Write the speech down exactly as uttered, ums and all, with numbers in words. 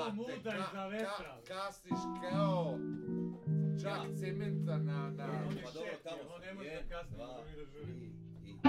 Ko muda iza vetra. Kasniš kao čak cementa na... On je Pa dobro, šef, tamo on ne može jedan, da kasni, dva, može mi da žuri. tri,